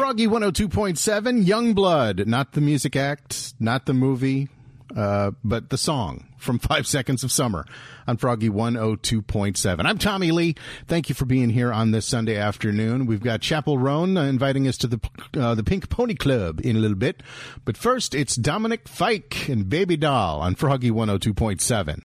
Froggy 102.7, Youngblood, not the music act, not the movie, but the song from 5 Seconds of Summer on Froggy 102.7. I'm Tommy Lee. Thank you for being here on this Sunday afternoon. We've got Chapel Roan inviting us to the Pink Pony Club in a little bit. But first, it's Dominic Fike and Baby Doll on Froggy 102.7.